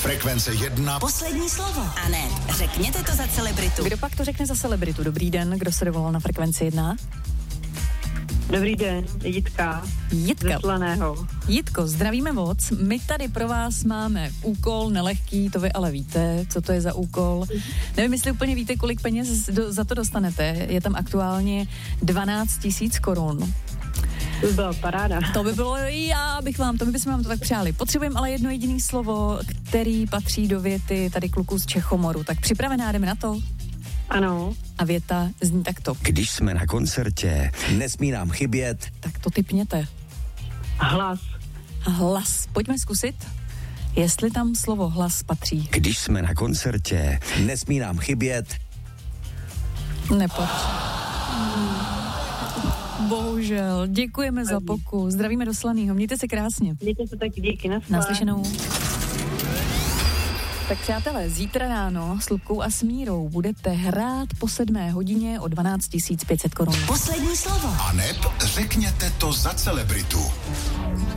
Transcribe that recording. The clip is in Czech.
Frekvence 1. Poslední slovo. A ne, řekněte to za celebritu. Kdo pak to řekne za celebritu? Dobrý den, kdo se dovolal na Frekvenci 1? Dobrý den, Jitka. Jitka. Ze Slaného. Jitko, zdravíme moc. My tady pro vás máme úkol nelehký, to vy ale víte, co to je za úkol. Nevím, jestli úplně víte, kolik peněz za to dostanete. Je tam aktuálně 12 000 korun. To by byla paráda. To by bylo, my bychom vám to tak přáli. Potřebujeme ale jedno jediné slovo, který patří do věty tady kluků z Čechomoru. Tak připravená, jdeme na to? Ano. A věta zní takto. Když jsme na koncertě, nesmí nám chybět. Tak to tipněte. Hlas. Hlas. Pojďme zkusit, jestli tam slovo hlas patří. Když jsme na koncertě, nesmí nám chybět. Nepatří. Bohužel. Děkujeme za pokus. Zdravíme do Slanýho. Mějte se krásně. Mějte se taky, díky. Naslyšenou. Tak přátelé, zítra ráno s Lubkou a Smírou budete hrát po 7 hodině o 12 500 korun. Poslední slovo. A neb řekněte to za celebritu.